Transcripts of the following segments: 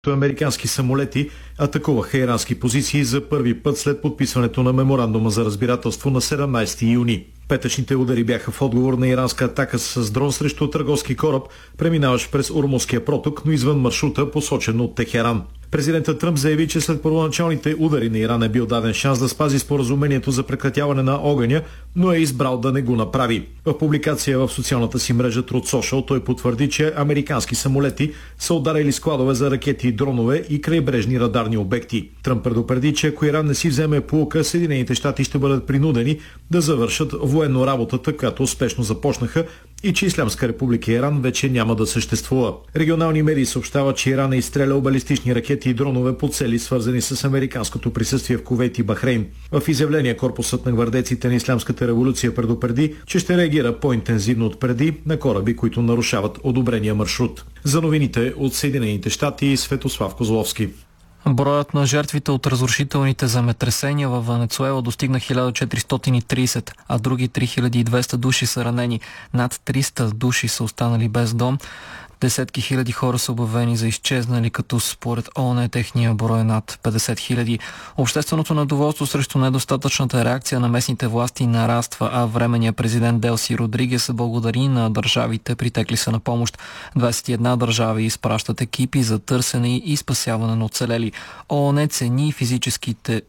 Американски самолети атакуваха ирански позиции за първи път след подписването на меморандума за разбирателство на 17 юни. Петъчните удари бяха в отговор на иранска атака с дрон срещу търговски кораб, преминаващ през Ормузския проток, но извън маршрута, посочен от Техеран. Президентът Тръмп заяви, че след първоначалните удари на Иран е бил даден шанс да спази споразумението за прекратяване на огъня, но е избрал да не го направи. В публикация в социалната си мрежа Truth Social той потвърди, че американски самолети са ударили складове за ракети и дронове и крайбрежни радарни обекти. Тръмп предупреди, че ако Иран не си вземе поука, Съединените щати ще бъдат принудени да завършат военно работата, която успешно започнаха, и че Ислямска република Иран вече няма да съществува. Регионални медии съобщават, че Иран е изстрелял балистични ракети и дронове по цели, свързани с американското присъствие в Кувейт и Бахрейн. В изявление корпусът на гвардейците на Ислямската революция предупреди, че ще реагира по-интензивно от преди на кораби, които нарушават одобрения маршрут. За новините от Съединените щати, Светослав Козловски. Броят на жертвите от разрушителните земетресения във Венецуела достигна 1430, а други 3200 души са ранени. Над 300 души са останали без дом. Десетки хиляди хора са обявени за изчезнали, като според ООН техния брой е над 50 хиляди. Общественото недоволство срещу недостатъчната реакция на местните власти нараства, а временният президент Делси Родригес благодари на държавите, притекли са на помощ. 21 държави изпращат екипи за търсене и спасяване на оцелели. ООН оцени физическите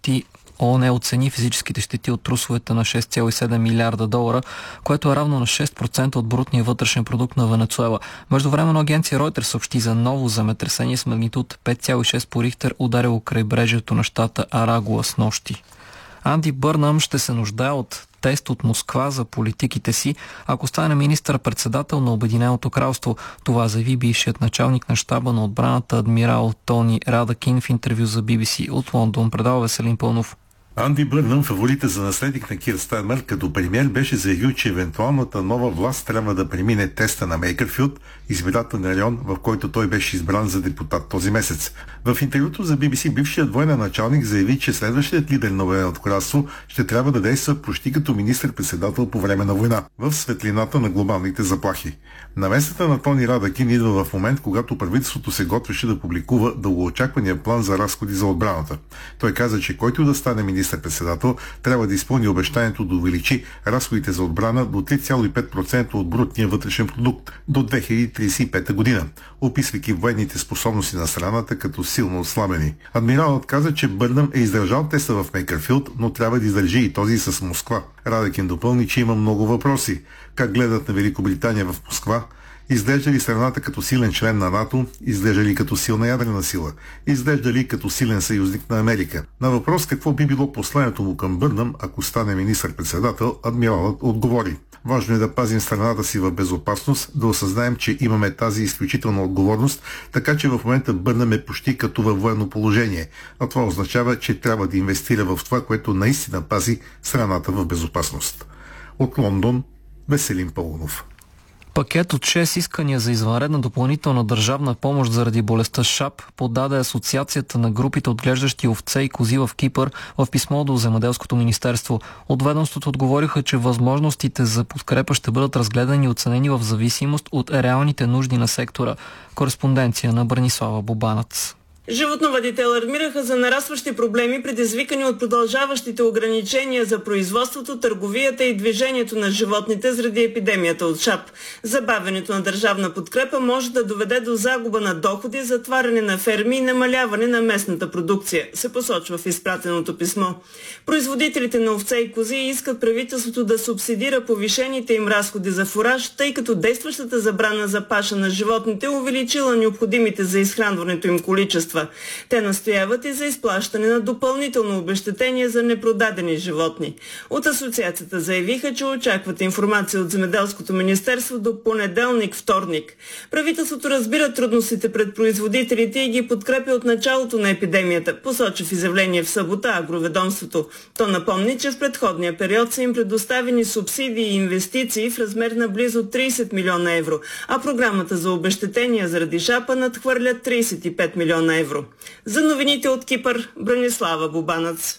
щети от трусовете на 6,7 милиарда долара, което е равно на 6% от брутния вътрешен продукт на Венецуела. Междувременно агенция Reuters съобщи за ново земетресение с магнитуд 5,6 по Рихтер, ударило крайбрежието на щата Арагуа с нощи. Анди Бърнъм ще се нуждае от тест от Москва за политиките си, ако стане министър-председател на Обединеното кралство. Това заяви бившият началник на щаба на отбраната адмирал Тони Радакин в интервю за BBC от Лондон. Предава Веселин Пълнов. Анди Бърнъм, фаворита за наследник на Кир Стармер, като премиер беше заявил, че евентуалната нова власт трябва да премине теста на Мейкърфилд, избирателен район, в който той беше избран за депутат този месец. В интервюто за BBC бившият военен началник заяви, че следващият лидер на Обединеното кралство ще трябва да действа почти като министър-председател по време на война, в светлината на глобалните заплахи. Намесата на Тони Радакин идва в момент, когато правителството се готвеше да публикува дългоочаквания план за разходи за отбраната. Той каза, че който да стане министър-председател трябва да изпълни обещанието да увеличи разходите за отбрана до 3,5% от брутния вътрешен продукт до 2035 година, описвайки военните способности на страната като силно отслабени. Адмиралът каза, че Бърнъм е издържал теста в Мейкърфилд, но трябва да издържи и този с Москва. Радакин допълни, че има много въпроси. Как гледат на Великобритания в Москва? Изглежда ли страната като силен член на НАТО? Изглежда ли като силна ядрена сила? Изглежда ли като силен съюзник на Америка? На въпрос какво би било посланието му към Бърнъм, ако стане министър-председател, адмиралът отговори: важно е да пазим страната си в безопасност, да осъзнаем, че имаме тази изключителна отговорност, така че в момента Бърнъм е почти като във военно положение, а това означава, че трябва да инвестира в това, което наистина пази страната в безопасност. От Лондон, Веселин Пълнов. Пакет от 6 искания за извънредна допълнителна държавна помощ заради болестта ШАП подаде Асоциацията на групите отглеждащи овце и кози в Кипър в писмо до Земеделското министерство. От ведомството отговориха, че възможностите за подкрепа ще бъдат разгледани и оценени в зависимост от реалните нужди на сектора. Кореспонденция на Бранислава Бобанац. Животновъдите алармираха за нарастващи проблеми, предизвикани от продължаващите ограничения за производството, търговията и движението на животните заради епидемията от ШАП. Забавянето на държавна подкрепа може да доведе до загуба на доходи, затваряне на ферми и намаляване на местната продукция, се посочва в изпратеното писмо. Производителите на овце и кози искат правителството да субсидира повишените им разходи за фураж, тъй като действащата забрана за паша на животните увеличила необходимите за изхранването им количества. Те настояват и за изплащане на допълнително обезщетение за непродадени животни. От асоциацията заявиха, че очакват информация от Земеделското министерство до понеделник-вторник. Правителството разбира трудностите пред производителите и ги подкрепя от началото на епидемията, посочи в изявление в събота агроведомството. То напомни, че в предходния период са им предоставени субсидии и инвестиции в размер на близо 30 милиона евро, а програмата за обезщетения заради ШАПа надхвърля 35 милиона евро. За новините от Кипър, Бранислава Бобанац.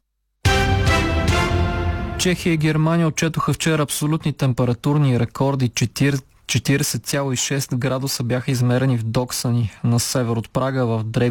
Чехия и Германия отчетоха вчера абсолютни температурни рекорди. 40,6 градуса бяха измерени в Доксани на север от Прага, в